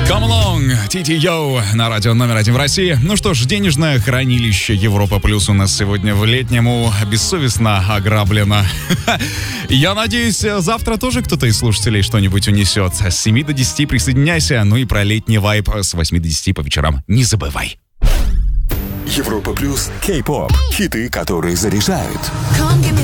Come along, TTO на радио номер 1 в России. Ну что ж, денежное хранилище Европа Плюс у нас сегодня в летнему бессовестно ограблено. Я надеюсь, завтра тоже кто-то из слушателей что-нибудь унесет. С 7 до 10 присоединяйся, ну и про летний вайб с 8 до 10 по вечерам не забывай. Европа Плюс, Кей-поп, хиты, которые заряжают.